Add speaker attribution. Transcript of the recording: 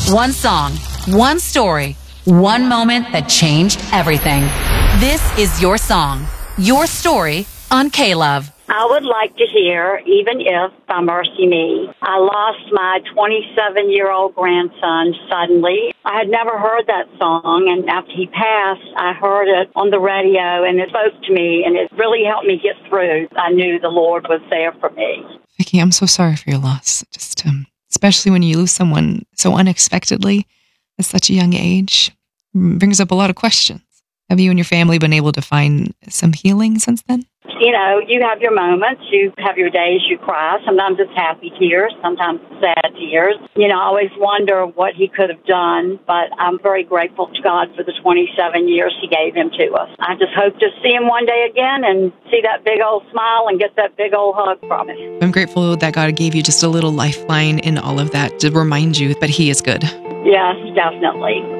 Speaker 1: One song, one story, one moment that changed everything. This is your song, your story on K-Love.
Speaker 2: I would like to hear Even If by Mercy Me. I lost my 27-year-old grandson suddenly. I had never heard that song, and after he passed, I heard it on the radio, and it spoke to me, and it really helped me get through. I knew the Lord was there for me.
Speaker 3: Vicki, I'm so sorry for your loss. Just especially when you lose someone so unexpectedly at such a young age, brings up a lot of questions. Have you and your family been able to find some healing since then?
Speaker 2: You know, you have your moments. You have your days you cry. Sometimes it's happy tears, sometimes sad tears. You know, I always wonder what he could have done, but I'm very grateful to God for the 27 years he gave him to us. I just hope to see him one day again and see that big old smile and get that big old hug from him.
Speaker 3: I'm grateful that God gave you just a little lifeline in all of that to remind you that he is good.
Speaker 2: Yes, definitely.